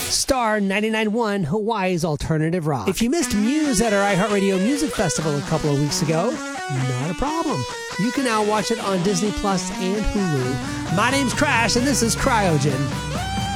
Star 99.1, Hawaii's alternative rock. If you missed Muse at our iHeartRadio Music Festival a couple of weeks ago, not a problem. You can now watch it on Disney Plus and Hulu. My name's Crash, and this is Cryogen.